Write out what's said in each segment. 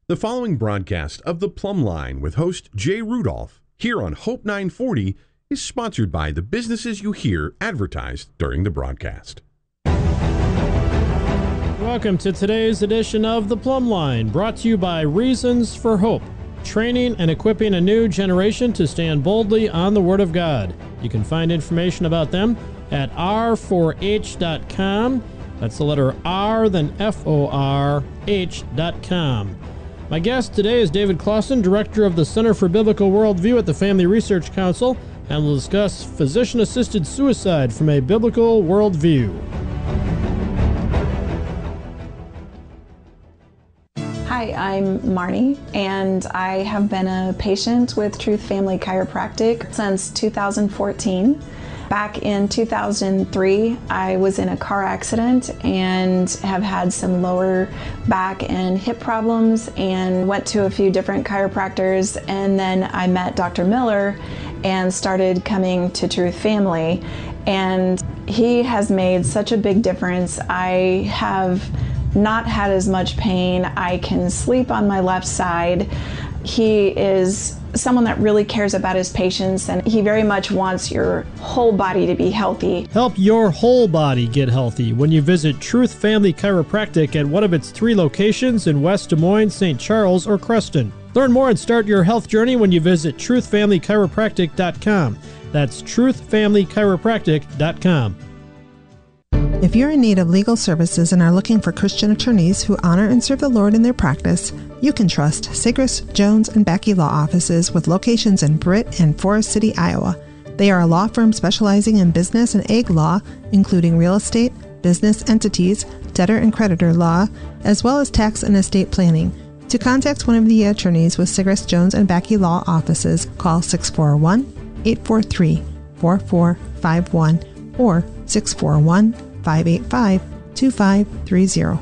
The following broadcast of The Plumb Line with host Jay Rudolph here on Hope 940 is sponsored by the businesses you hear advertised during the broadcast. Welcome to today's edition of The Plumb Line, brought to you by Reasons for Hope, training and equipping a new generation to stand boldly on the Word of God. You can find information about them at r4h.com. That's the letter R, then F-O-R-H.com. My guest today is David Clausen, Director of the Center for Biblical Worldview at the Family Research Council, and we'll discuss physician-assisted suicide from a biblical worldview. Hi, I'm Marnie, and I have been a patient with Truth Family Chiropractic since 2014. Back in 2003, I was in a car accident and have had some lower back and hip problems and went to a few different chiropractors, and then I met Dr. Miller and started coming to Truth Family, and he has made such a big difference. I have not had as much pain. I can sleep on my left side. He is someone that really cares about his patients, and he very much wants your whole body to be healthy. Help your whole body get healthy when you visit Truth Family Chiropractic at one of its 3 locations in West Des Moines, St. Charles, or Creston. Learn more and start your health journey when you visit truthfamilychiropractic.com. That's truthfamilychiropractic.com. If you're in need of legal services and are looking for Christian attorneys who honor and serve the Lord in their practice, you can trust Sigris, Jones, and Becky Law Offices with locations in Britt and Forest City, Iowa. They are a law firm specializing in business and ag law, including real estate, business entities, debtor and creditor law, as well as tax and estate planning. To contact one of the attorneys with Sigris, Jones, and Becky Law Offices, call 641-843-4451 or 641-585-2530.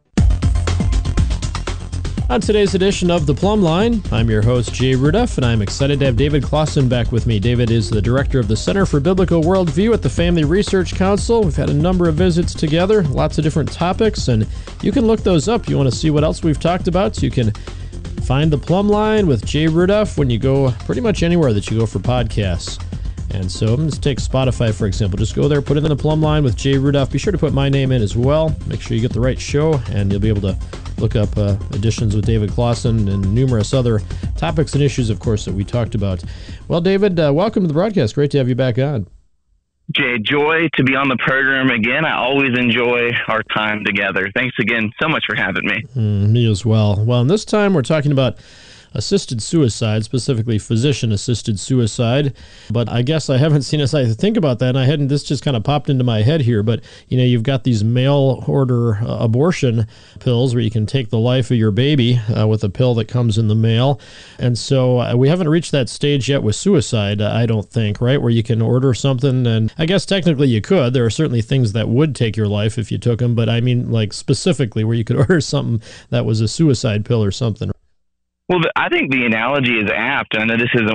On today's edition of The Plumb Line, I'm your host, Jay Rudolph, and I'm excited to have David Clausen back with me. David is the Director of the Center for Biblical Worldview at the Family Research Council. We've had a number of visits together, lots of different topics, and you can look those up. You want to see what else we've talked about, so you can find The Plumb Line with Jay Rudolph when you go pretty much anywhere that you go for podcasts. And so let's take Spotify, for example. Just go there, put it in The Plumb Line with Jay Rudolph. Be sure to put my name in as well. Make sure you get the right show, and you'll be able to look up editions with David Clausen and numerous other topics and issues, of course, that we talked about. Well, David, welcome to the broadcast. Great to have you back on. Jay, joy to be on the program again. I always enjoy our time together. Thanks again so much for having me. Me as well. Well, and this time we're talking about assisted suicide, specifically physician-assisted suicide. But I guess I haven't seen us think about that, and this just kind of popped into my head here. But, you've got these mail-order abortion pills where you can take the life of your baby with a pill that comes in the mail. And so we haven't reached that stage yet with suicide, I don't think, right, where you can order something. And I guess technically you could. There are certainly things that would take your life if you took them. But I mean, like, specifically where you could order something that was a suicide pill or something. Well, I think the analogy is apt. I know this isn't